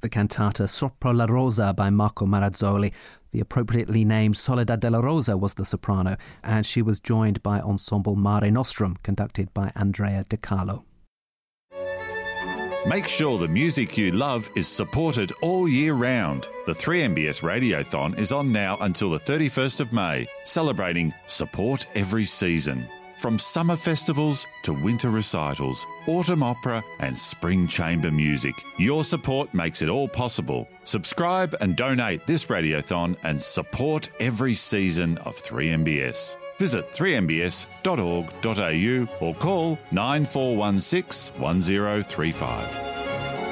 The cantata Sopra la Rosa by Marco Marazzoli. The appropriately named Soledad della Rosa was the soprano, and she was joined by Ensemble Mare Nostrum, conducted by Andrea De Carlo. Make sure the music you love is supported all year round. The 3MBS Radiothon is on now until the 31st of May, celebrating Support Every Season. From summer festivals to winter recitals, autumn opera and spring chamber music, your support makes it all possible. Subscribe and donate this Radiothon and support every season of 3MBS. Visit 3mbs.org.au or call 9416 1035.